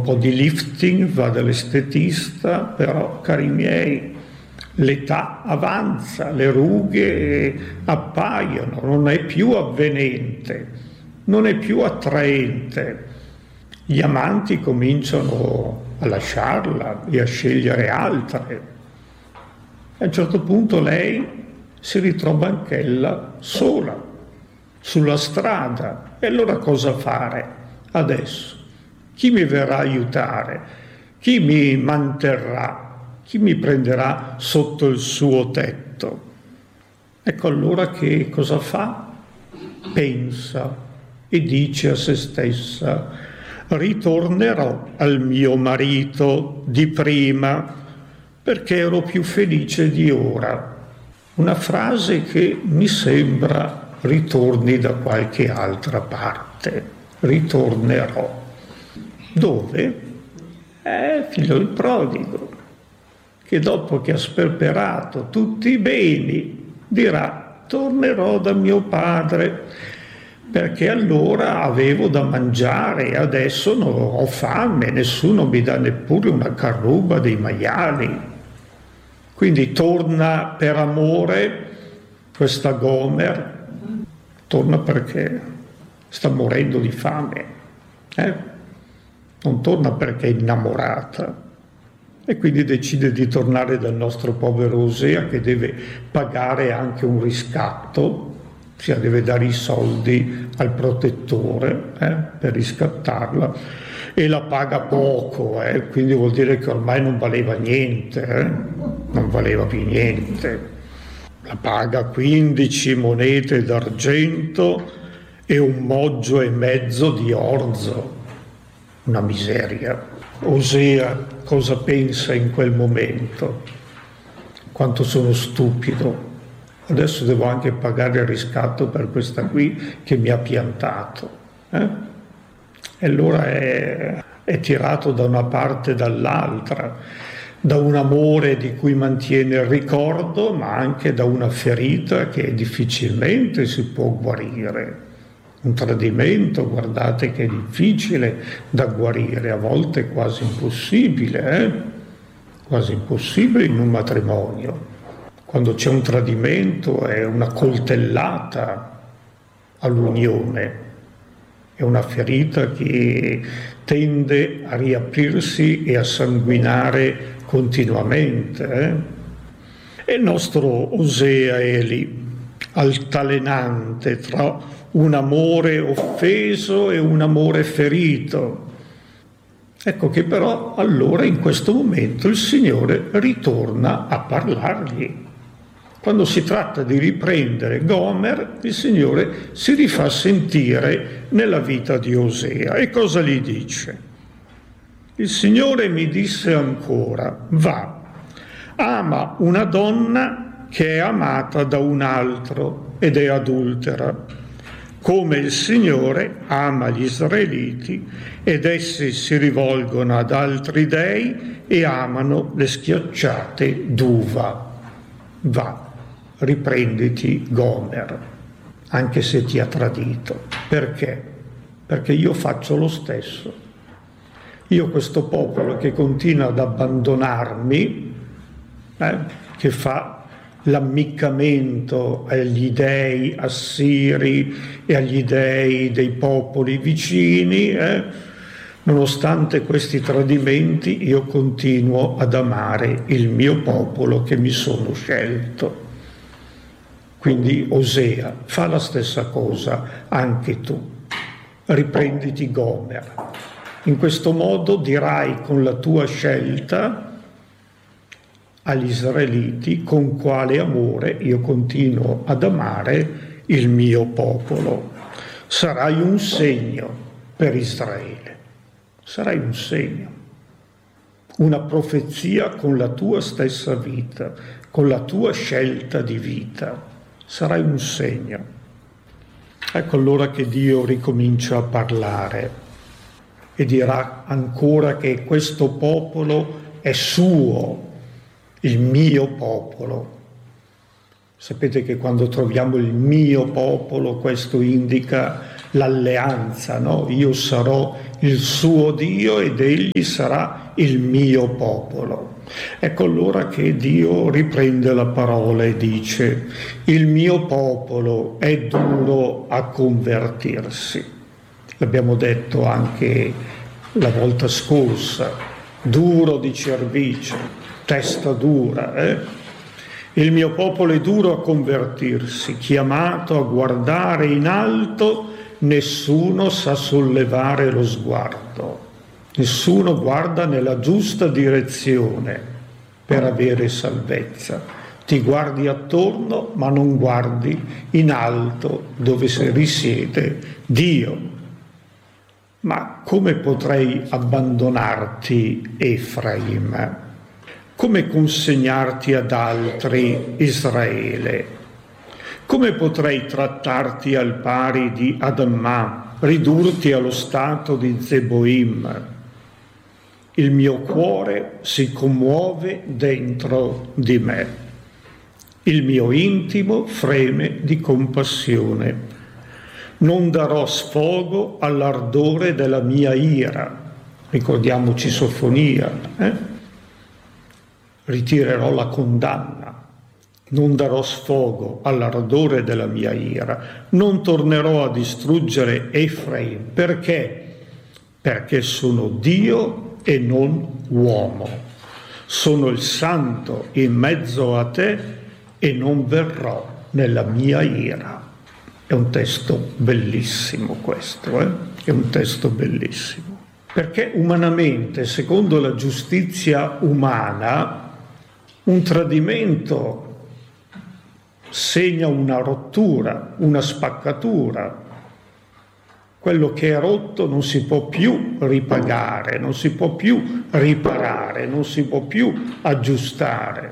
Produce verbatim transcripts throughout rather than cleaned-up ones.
po' di lifting, va dall'estetista, però, cari miei, l'età avanza, le rughe appaiono, non è più avvenente, non è più attraente. Gli amanti cominciano a lasciarla e a scegliere altre. A un certo punto lei si ritrova anch'ella sola, sulla strada. E allora cosa fare adesso? Chi mi verrà a aiutare? Chi mi manterrà? Chi mi prenderà sotto il suo tetto? Ecco allora che cosa fa? Pensa e dice a se stessa: ritornerò al mio marito di prima perché ero più felice di ora. Una frase che mi sembra ritorni da qualche altra parte. Ritornerò. Dove? Eh, figlio il prodigo, che dopo che ha sperperato tutti i beni dirà: tornerò da mio padre, perché allora avevo da mangiare e adesso non ho fame, nessuno mi dà neppure una carruba dei maiali. Quindi torna per amore questa Gomer, torna perché sta morendo di fame, eh? Non torna perché è innamorata. E quindi decide di tornare dal nostro povero Osea, che deve pagare anche un riscatto, ossia deve dare i soldi al protettore eh, per riscattarla, e la paga poco, eh, quindi vuol dire che ormai non valeva niente, eh, non valeva più niente. La paga quindici monete d'argento e un moggio e mezzo di orzo, una miseria. Osea cosa pensa in quel momento? Quanto sono stupido, adesso devo anche pagare il riscatto per questa qui che mi ha piantato. Eh? E allora è, è tirato da una parte e dall'altra, da un amore di cui mantiene il ricordo, ma anche da una ferita che difficilmente si può guarire. Un tradimento, guardate che è difficile da guarire, a volte quasi impossibile, eh? Quasi impossibile in un matrimonio. Quando c'è un tradimento è una coltellata all'unione, è una ferita che tende a riaprirsi e a sanguinare continuamente. Eh? E il nostro Osea è lì, altalenante tra un amore offeso e un amore ferito. Ecco che però allora in questo momento il Signore ritorna a parlargli. Quando si tratta di riprendere Gomer, il Signore si rifà sentire nella vita di Osea. E cosa gli dice? Il Signore mi disse ancora: va, ama una donna che è amata da un altro ed è adultera, come il Signore ama gli israeliti ed essi si rivolgono ad altri dei e amano le schiacciate d'uva. Va, riprenditi Gomer, anche se ti ha tradito. Perché? Perché io faccio lo stesso. Io questo popolo che continua ad abbandonarmi, eh, che fa l'ammiccamento agli dei assiri e agli dei dei popoli vicini, eh, nonostante questi tradimenti io continuo ad amare il mio popolo che mi sono scelto. Quindi Osea, fa la stessa cosa anche tu, riprenditi Gomer. In questo modo dirai con la tua scelta agli israeliti con quale amore io continuo ad amare il mio popolo. Sarai un segno per Israele, sarai un segno, una profezia con la tua stessa vita, con la tua scelta di vita. Sarai un segno. Ecco allora che Dio ricomincia a parlare e dirà ancora che questo popolo è suo, il mio popolo. Sapete che quando troviamo il mio popolo, questo indica l'alleanza, no? Io sarò il suo Dio ed egli sarà il mio popolo. Ecco allora che Dio riprende la parola e dice: il mio popolo è duro a convertirsi. L'abbiamo detto anche la volta scorsa, duro di cervice, testa dura, eh? Il mio popolo è duro a convertirsi, chiamato a guardare in alto, nessuno sa sollevare lo sguardo. Nessuno guarda nella giusta direzione per avere salvezza. Ti guardi attorno, ma non guardi in alto dove risiede Dio. Ma come potrei abbandonarti, Efraim? Come consegnarti ad altri, Israele? Come potrei trattarti al pari di Admah, ridurti allo stato di Zeboim? Il mio cuore si commuove dentro di me, il mio intimo freme di compassione. Non darò sfogo all'ardore della mia ira. Ricordiamoci Sofonia, eh? Ritirerò la condanna, non darò sfogo all'ardore della mia ira, non tornerò a distruggere Efraim. Perché? Perché sono Dio e non uomo. Sono il santo in mezzo a te e non verrò nella mia ira. È un testo bellissimo questo, eh? È un testo bellissimo. Perché umanamente, secondo la giustizia umana, un tradimento segna una rottura, una spaccatura. Quello che è rotto non si può più ripagare, non si può più riparare, non si può più aggiustare.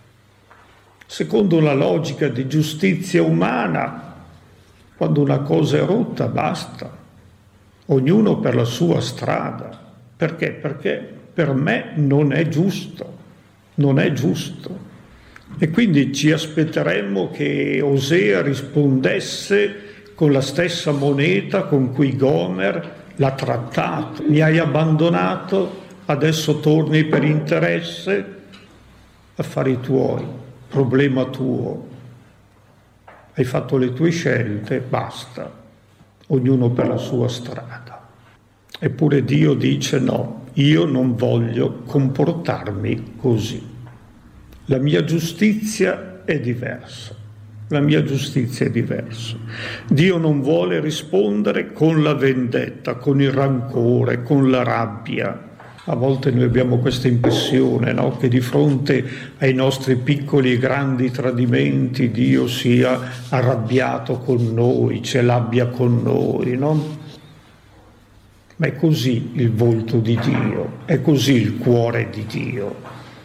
Secondo la logica di giustizia umana, quando una cosa è rotta, basta. Ognuno per la sua strada. Perché? Perché per me non è giusto. Non è giusto. E quindi ci aspetteremmo che Osea rispondesse con la stessa moneta con cui Gomer l'ha trattato. Mi hai abbandonato, adesso torni per interesse? Affari tuoi, problema tuo. Hai fatto le tue scelte, basta. Ognuno per la sua strada. Eppure Dio dice no. Io non voglio comportarmi così. La mia giustizia è diversa. La mia giustizia è diversa. Dio non vuole rispondere con la vendetta, con il rancore, con la rabbia. A volte noi abbiamo questa impressione, no? Che di fronte ai nostri piccoli e grandi tradimenti Dio sia arrabbiato con noi, ce l'abbia con noi, no? Ma è così il volto di Dio, è così il cuore di Dio.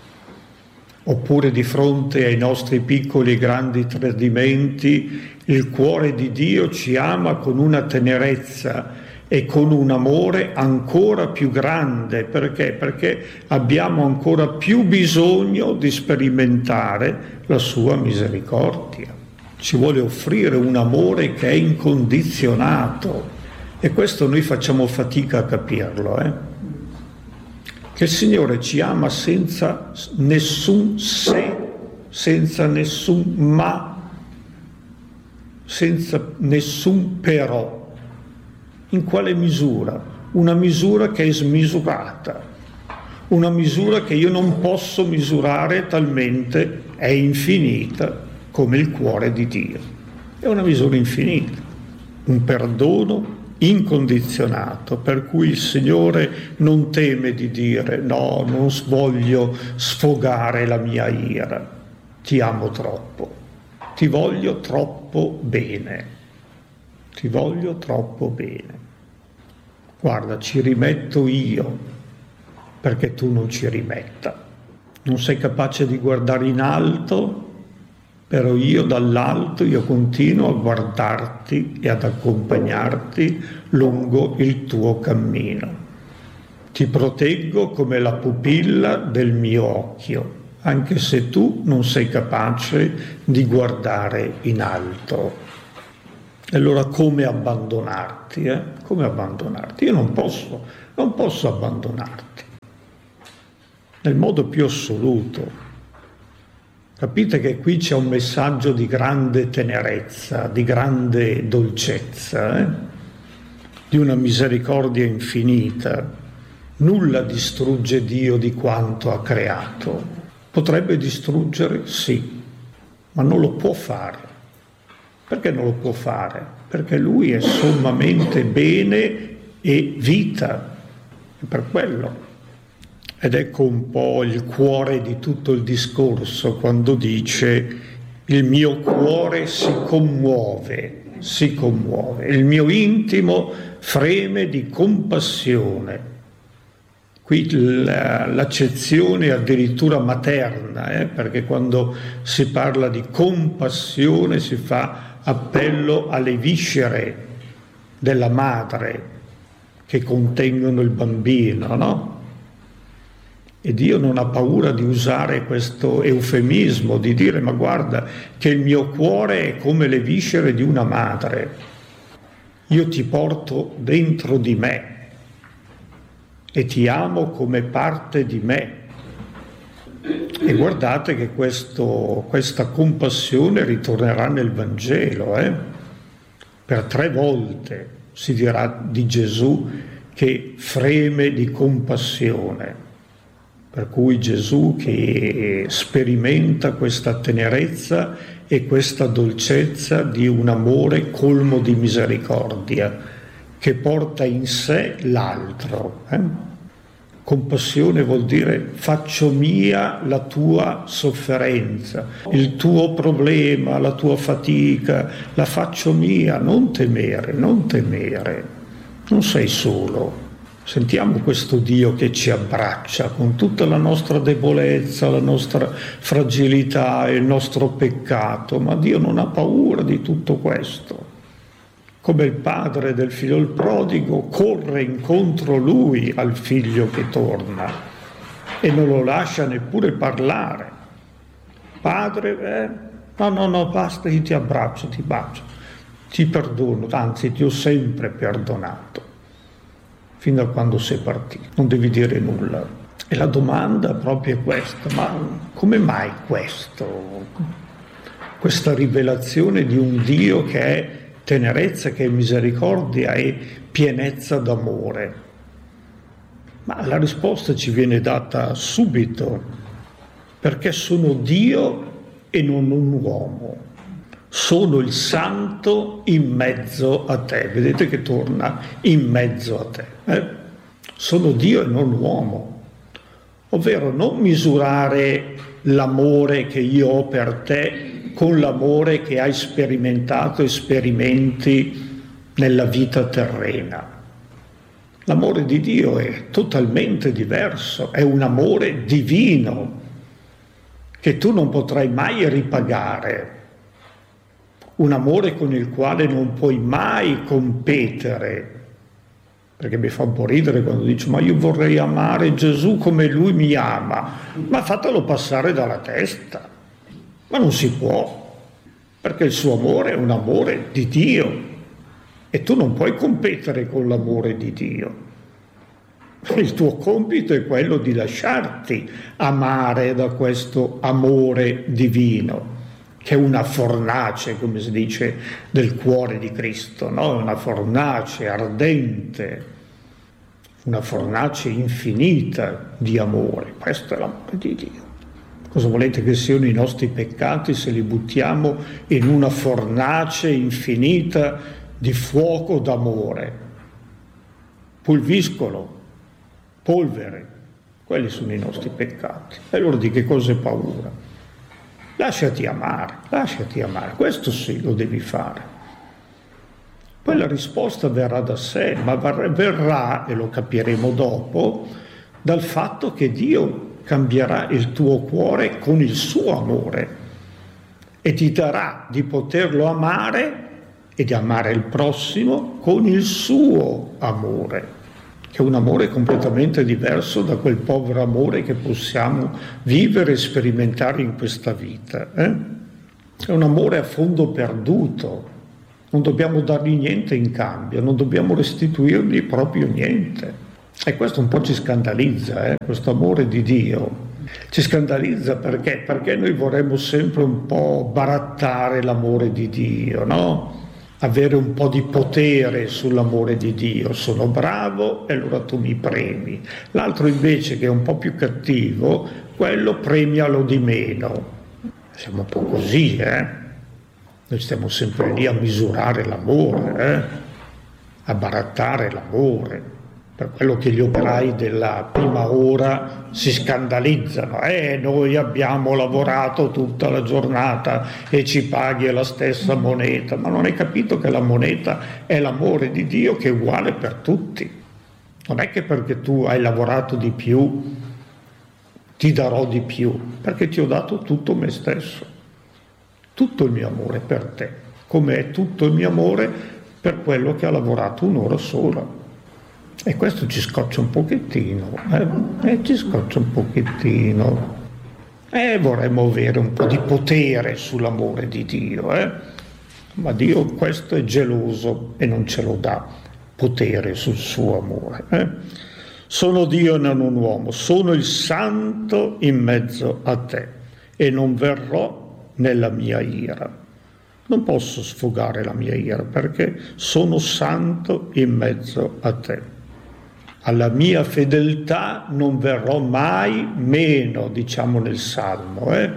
Oppure di fronte ai nostri piccoli e grandi tradimenti, il cuore di Dio ci ama con una tenerezza e con un amore ancora più grande. Perché? Perché abbiamo ancora più bisogno di sperimentare la sua misericordia. Ci vuole offrire un amore che è incondizionato. E questo noi facciamo fatica a capirlo, eh? Che il Signore ci ama senza nessun se, senza nessun ma, senza nessun però. In quale misura? Una misura che è smisurata, una misura che io non posso misurare, talmente è infinita come il cuore di Dio. È una misura infinita, un perdono incondizionato, per cui il Signore non teme di dire no, non voglio sfogare la mia ira, ti amo troppo, ti voglio troppo bene, ti voglio troppo bene. Guarda, ci rimetto io perché tu non ci rimetta. Non sei capace di guardare in alto, però io dall'alto io continuo a guardarti e ad accompagnarti lungo il tuo cammino. Ti proteggo come la pupilla del mio occhio, anche se tu non sei capace di guardare in alto. E allora come abbandonarti? Eh? Come abbandonarti? Io non posso, non posso abbandonarti. Nel modo più assoluto. Capite che qui c'è un messaggio di grande tenerezza, di grande dolcezza, eh? Di una misericordia infinita. Nulla distrugge Dio di quanto ha creato. Potrebbe distruggere? Sì, ma non lo può fare. Perché non lo può fare? Perché Lui è sommamente bene e vita. È per quello. Ed ecco un po' il cuore di tutto il discorso quando dice: il mio cuore si commuove, si commuove, il mio intimo freme di compassione. Qui l'accezione è addirittura materna, eh? Perché quando si parla di compassione si fa appello alle viscere della madre che contengono il bambino, no? E Dio non ha paura di usare questo eufemismo, di dire: ma guarda che il mio cuore è come le viscere di una madre, io ti porto dentro di me e ti amo come parte di me. E guardate che questo, questa compassione ritornerà nel Vangelo, eh? Per tre volte si dirà di Gesù che freme di compassione. Per cui Gesù che sperimenta questa tenerezza e questa dolcezza di un amore colmo di misericordia, che porta in sé l'altro. Eh? Compassione vuol dire: faccio mia la tua sofferenza, il tuo problema, la tua fatica, la faccio mia, non temere, non temere, non sei solo. Sentiamo questo Dio che ci abbraccia con tutta la nostra debolezza, la nostra fragilità, il nostro peccato, ma Dio non ha paura di tutto questo. Come il padre del figlio il prodigo corre incontro lui al figlio che torna e non lo lascia neppure parlare. Padre, eh, no, no, no, basta, io ti abbraccio, ti bacio, ti perdono, anzi ti ho sempre perdonato. Fino a quando sei partito, non devi dire nulla. E la domanda proprio è questa: ma come mai questo? Questa rivelazione di un Dio che è tenerezza, che è misericordia e pienezza d'amore? Ma la risposta ci viene data subito, perché sono Dio e non un uomo. Sono il santo in mezzo a te. Vedete che torna in mezzo a te. Eh? Sono Dio e non uomo. Ovvero non misurare l'amore che io ho per te con l'amore che hai sperimentato e sperimenti nella vita terrena. L'amore di Dio è totalmente diverso, è un amore divino che tu non potrai mai ripagare. Un amore con il quale non puoi mai competere, perché mi fa un po' ridere quando dice: ma io vorrei amare Gesù come Lui mi ama. Ma fatelo passare dalla testa. Ma non si può, perché il suo amore è un amore di Dio e tu non puoi competere con l'amore di Dio. Il tuo compito è quello di lasciarti amare da questo amore divino, che è una fornace, come si dice, del cuore di Cristo, no? Una fornace ardente, una fornace infinita di amore. Questo è l'amore di Dio. Cosa volete che siano i nostri peccati se li buttiamo in una fornace infinita di fuoco d'amore? Pulviscolo, polvere, quelli sono i nostri peccati. E allora di che cosa hai paura? Lasciati amare, lasciati amare, questo sì lo devi fare. Poi la risposta verrà da sé, ma verrà, e lo capiremo dopo, dal fatto che Dio cambierà il tuo cuore con il suo amore e ti darà di poterlo amare e di amare il prossimo con il suo amore, che è un amore completamente diverso da quel povero amore che possiamo vivere e sperimentare in questa vita. Eh? È un amore a fondo perduto, non dobbiamo dargli niente in cambio, non dobbiamo restituirgli proprio niente. E questo un po' ci scandalizza, eh? Questo amore di Dio. Ci scandalizza perché? Perché noi vorremmo sempre un po' barattare l'amore di Dio, no? Avere un po' di potere sull'amore di Dio. Sono bravo e allora tu mi premi. L'altro invece, che è un po' più cattivo, quello premialo di meno. Siamo un po' così, eh? Noi stiamo sempre lì a misurare l'amore, eh? A barattare l'amore. Per quello che gli operai della prima ora si scandalizzano. Eh, noi abbiamo lavorato tutta la giornata e ci paghi la stessa moneta. Ma non hai capito che la moneta è l'amore di Dio, che è uguale per tutti. Non è che perché tu hai lavorato di più ti darò di più, perché ti ho dato tutto me stesso. Tutto il mio amore per te, come è tutto il mio amore per quello che ha lavorato un'ora sola. E questo ci scoccia un pochettino, eh? E ci scoccia un pochettino. E vorremmo avere un po' di potere sull'amore di Dio, eh? Ma Dio questo è geloso e non ce lo dà, potere sul suo amore. Eh? Sono Dio e non un uomo, sono il santo in mezzo a te e non verrò nella mia ira. Non posso sfogare la mia ira perché sono santo in mezzo a te. Alla mia fedeltà non verrò mai meno, diciamo nel Salmo, eh?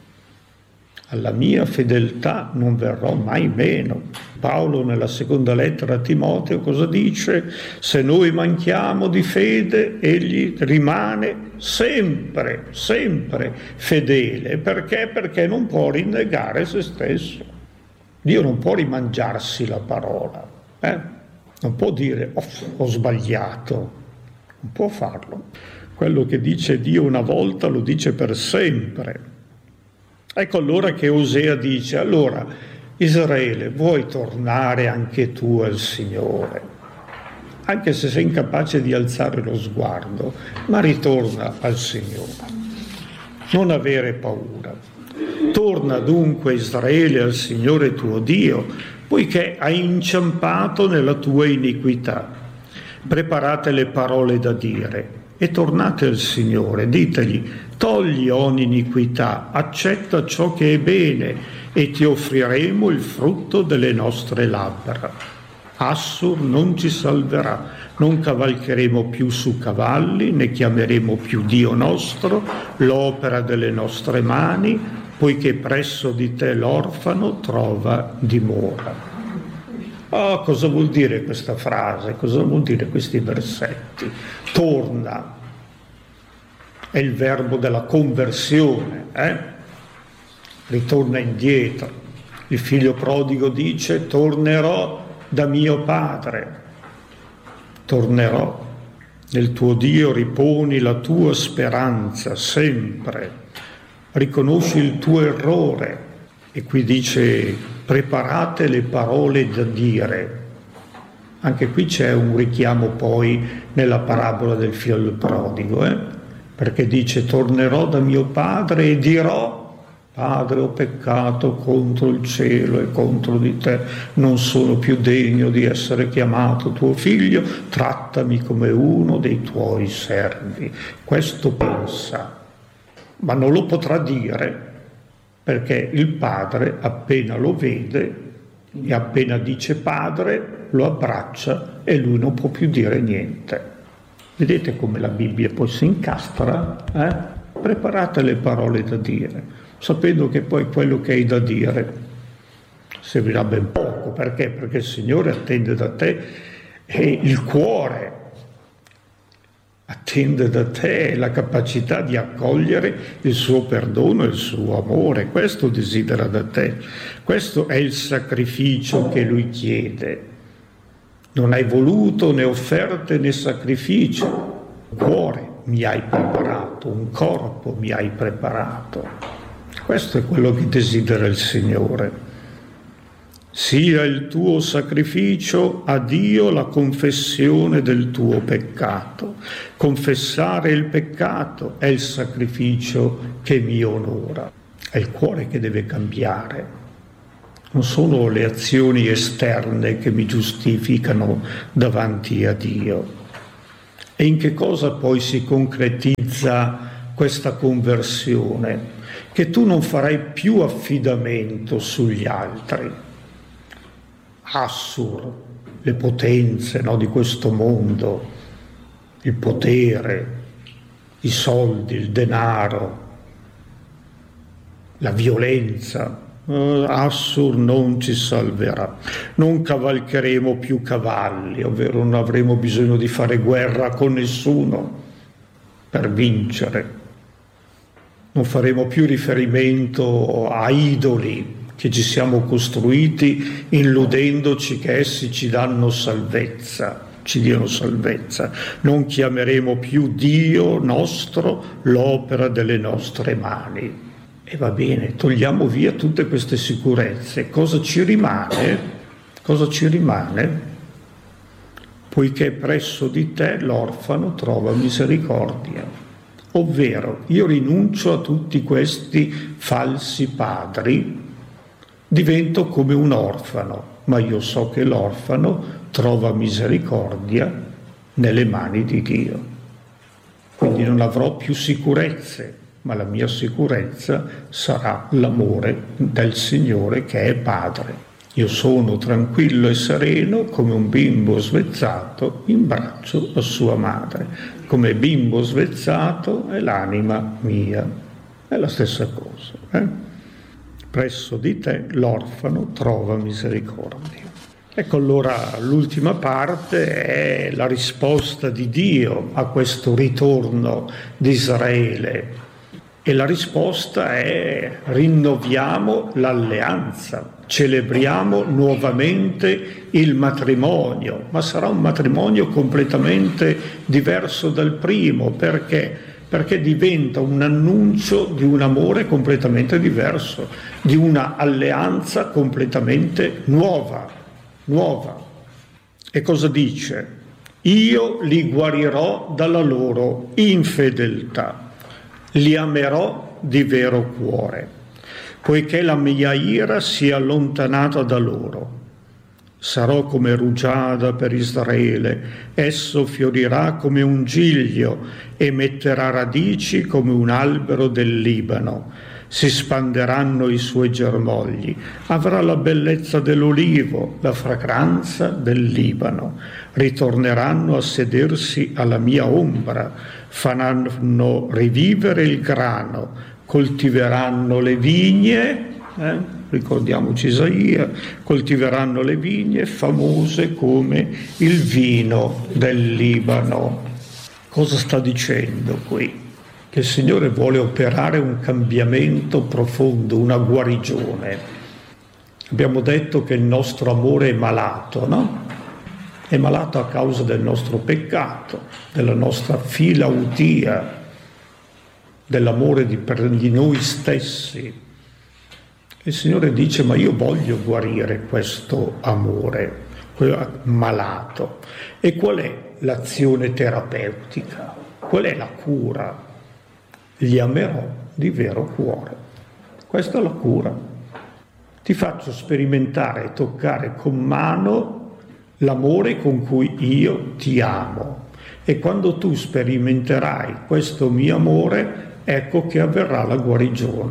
Alla mia fedeltà non verrò mai meno. Paolo nella seconda lettera a Timoteo cosa dice? Se noi manchiamo di fede, egli rimane sempre, sempre fedele. Perché? Perché non può rinnegare se stesso. Dio non può rimangiarsi la parola, eh? Non può dire oh, ho sbagliato, non può farlo. Quello che dice Dio una volta lo dice per sempre. Ecco allora che Osea dice, allora Israele, vuoi tornare anche tu al Signore? Anche se sei incapace di alzare lo sguardo, ma ritorna al Signore. Non avere paura. Torna dunque Israele al Signore tuo Dio, poiché hai inciampato nella tua iniquità. Preparate le parole da dire e tornate al Signore, ditegli, togli ogni iniquità, accetta ciò che è bene e ti offriremo il frutto delle nostre labbra. Assur non ci salverà, non cavalcheremo più su cavalli, ne chiameremo più Dio nostro, l'opera delle nostre mani, poiché presso di te l'orfano trova dimora. Oh, cosa vuol dire questa frase? Cosa vuol dire questi versetti? Torna, è il verbo della conversione, eh? Ritorna indietro. Il figlio prodigo dice, tornerò da mio padre, tornerò. Nel tuo Dio riponi la tua speranza sempre. Riconosci il tuo errore e qui dice preparate le parole da dire. Anche qui c'è un richiamo poi nella parabola del figlio prodigo, eh? Perché dice tornerò da mio padre e dirò Padre, ho peccato contro il cielo e contro di te, non sono più degno di essere chiamato tuo figlio, trattami come uno dei tuoi servi. Questo pensa, ma non lo potrà dire perché il padre appena lo vede e appena dice padre lo abbraccia e lui non può più dire niente. Vedete come la Bibbia poi si incastra? Eh? Preparate le parole da dire, sapendo che poi quello che hai da dire servirà ben poco. Perché? Perché il Signore attende da te e il cuore attende da te la capacità di accogliere il suo perdono e il suo amore. Questo desidera da te, questo è il sacrificio che lui chiede. Non hai voluto né offerte né sacrificio, un cuore mi hai preparato, un corpo mi hai preparato. Questo è quello che desidera il Signore. Sia il tuo sacrificio a Dio la confessione del tuo peccato. Confessare il peccato è il sacrificio che mi onora. È il cuore che deve cambiare. non sono le azioni esterne che mi giustificano davanti a Dio. E in che cosa poi si concretizza questa conversione? Che tu non farai più affidamento sugli altri. Assur, le potenze, no, di questo mondo, il potere, i soldi, il denaro, la violenza. Uh, Assur non ci salverà. Non cavalcheremo più cavalli, ovvero non avremo bisogno di fare guerra con nessuno per vincere. Non faremo più riferimento a idoli che ci siamo costruiti illudendoci che essi ci danno salvezza, ci diano salvezza. Non chiameremo più Dio nostro l'opera delle nostre mani. E va bene, togliamo via tutte queste sicurezze. Cosa ci rimane? Cosa ci rimane? Poiché presso di te l'orfano trova misericordia. Ovvero, io rinuncio a tutti questi falsi padri, divento come un orfano, ma io so che l'orfano trova misericordia nelle mani di Dio. Quindi non avrò più sicurezze, ma la mia sicurezza sarà l'amore del Signore che è Padre. Io sono tranquillo e sereno come un bimbo svezzato in braccio a sua madre. Come bimbo svezzato è l'anima mia. È la stessa cosa. Eh? Presso di te l'orfano trova misericordia. Ecco, allora l'ultima parte è la risposta di Dio a questo ritorno di Israele. E la risposta è: rinnoviamo l'alleanza, celebriamo nuovamente il matrimonio, ma sarà un matrimonio completamente diverso dal primo. Perché? Perché diventa un annuncio di un amore completamente diverso, di una alleanza completamente nuova, nuova. E cosa dice? Io li guarirò dalla loro infedeltà. Li amerò di vero cuore, poiché la mia ira si è allontanata da loro. Sarò come rugiada per Israele, esso fiorirà come un giglio e metterà radici come un albero del Libano. Si spanderanno i suoi germogli, avrà la bellezza dell'olivo, la fragranza del Libano. Ritorneranno a sedersi alla mia ombra, faranno rivivere il grano, coltiveranno le vigne, eh? ricordiamoci Isaia, coltiveranno le vigne famose come il vino del Libano. Cosa sta dicendo qui? Che il Signore vuole operare un cambiamento profondo, una guarigione. Abbiamo detto che il nostro amore è malato, no? È malato a causa del nostro peccato, della nostra filautia, dell'amore di, per di noi stessi. Il Signore dice: ma io voglio guarire questo amore malato. E qual è l'azione terapeutica? Qual è la cura? Li amerò di vero cuore. Questa è la cura. Ti faccio sperimentare e toccare con mano l'amore con cui io ti amo. E quando tu sperimenterai questo mio amore, ecco che avverrà la guarigione.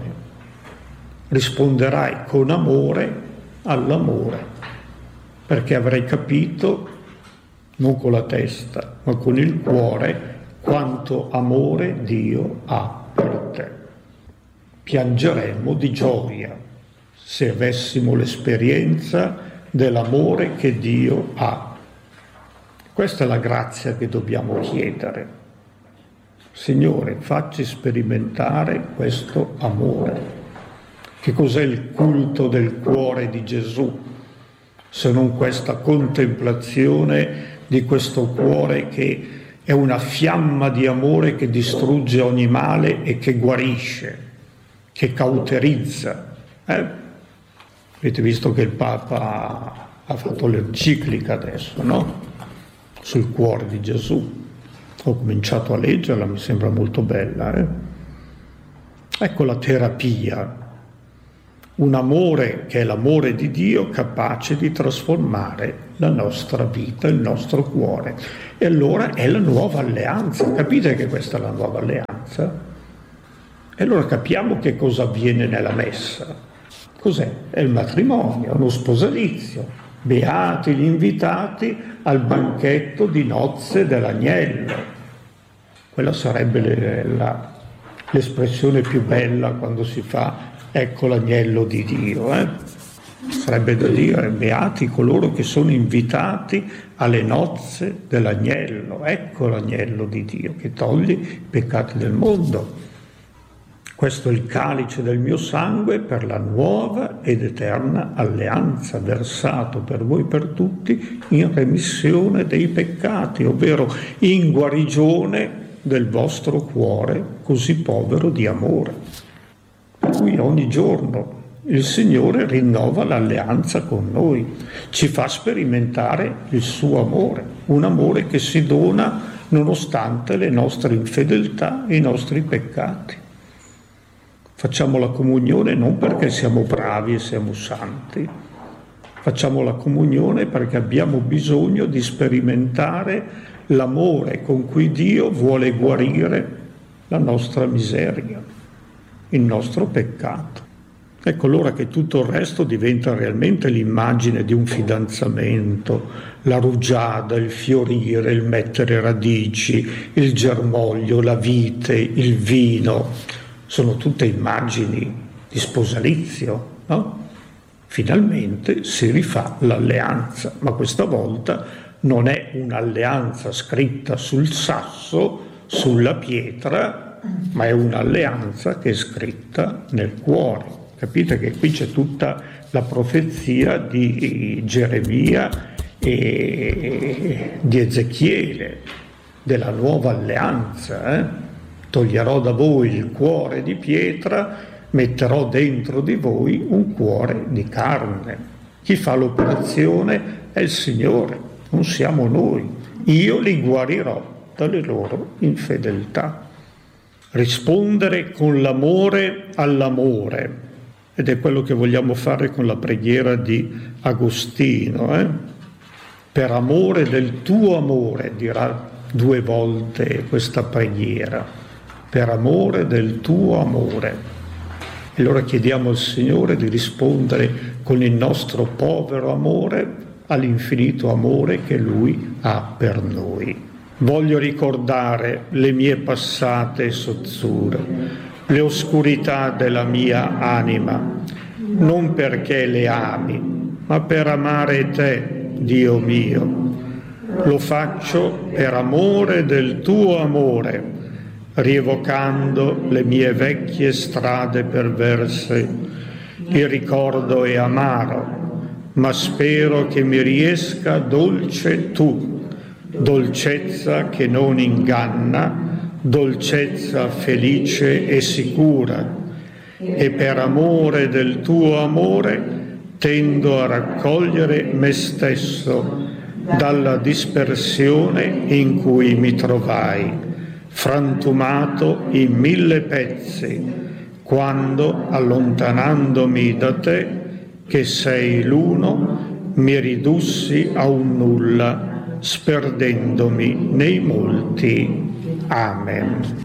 Risponderai con amore all'amore, perché avrai capito, non con la testa, ma con il cuore, quanto amore Dio ha per te. Piangeremmo di gioia se avessimo l'esperienza dell'amore che Dio ha. Questa è la grazia che dobbiamo chiedere. Signore, facci sperimentare questo amore. Che cos'è il culto del cuore di Gesù, se non questa contemplazione di questo cuore che è una fiamma di amore che distrugge ogni male e che guarisce, che cauterizza. Eh? Avete visto che il Papa ha fatto l'enciclica adesso, no? Sul cuore di Gesù. Ho cominciato a leggerla, mi sembra molto bella. Eh? Ecco la terapia. un amore che è l'amore di Dio, capace di trasformare la nostra vita, il nostro cuore. E allora è la nuova alleanza. Capite che questa è la nuova alleanza? E allora capiamo che cosa avviene nella messa. Cos'è? È il matrimonio, uno sposalizio. Beati gli invitati al banchetto di nozze dell'agnello. Quella sarebbe le, la, l'espressione più bella quando si fa ecco l'agnello di Dio. Eh? Sarebbe da dire, beati coloro che sono invitati alle nozze dell'agnello. Ecco l'agnello di Dio che toglie i peccati del mondo. Questo è il calice del mio sangue per la nuova ed eterna alleanza, versato per voi per tutti in remissione dei peccati, ovvero in guarigione del vostro cuore così povero di amore. Per cui ogni giorno il Signore rinnova l'alleanza con noi, ci fa sperimentare il suo amore, un amore che si dona nonostante le nostre infedeltà e i nostri peccati. Facciamo la comunione non perché siamo bravi e siamo santi, facciamo la comunione perché abbiamo bisogno di sperimentare l'amore con cui Dio vuole guarire la nostra miseria, il nostro peccato. Ecco allora che tutto il resto diventa realmente l'immagine di un fidanzamento, la rugiada, il fiorire, il mettere radici, il germoglio, la vite, il vino. Sono tutte immagini di sposalizio, no? Finalmente si rifà l'alleanza, ma questa volta non è un'alleanza scritta sul sasso, sulla pietra, ma è un'alleanza che è scritta nel cuore. Capite che qui c'è tutta la profezia di Geremia e di Ezechiele, della nuova alleanza, eh? Toglierò da voi il cuore di pietra, metterò dentro di voi un cuore di carne. Chi fa l'operazione è il Signore, non siamo noi. Io li guarirò dalle loro infedeltà. Rispondere con l'amore all'amore, ed è quello che vogliamo fare con la preghiera di Agostino. Eh? Per amore del tuo amore, dirà due volte questa preghiera. Per amore del tuo amore. E allora chiediamo al Signore di rispondere con il nostro povero amore all'infinito amore che Lui ha per noi. Voglio ricordare le mie passate sozzure, le oscurità della mia anima, non perché le ami, ma per amare te, Dio mio. Lo faccio per amore del tuo amore, rievocando le mie vecchie strade perverse. Il ricordo è amaro, ma spero che mi riesca dolce tu, dolcezza che non inganna, dolcezza felice e sicura. E per amore del tuo amore tendo a raccogliere me stesso dalla dispersione in cui mi trovai, frantumato in mille pezzi, quando, allontanandomi da te, che sei l'uno, mi ridussi a un nulla, sperdendomi nei molti. Amen.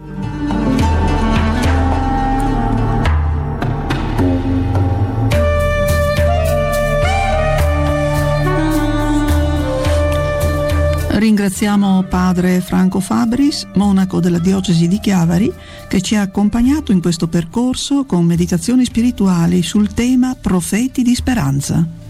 Ringraziamo padre Franco Fabris, monaco della diocesi di Chiavari, che ci ha accompagnato in questo percorso con meditazioni spirituali sul tema Profeti di Speranza.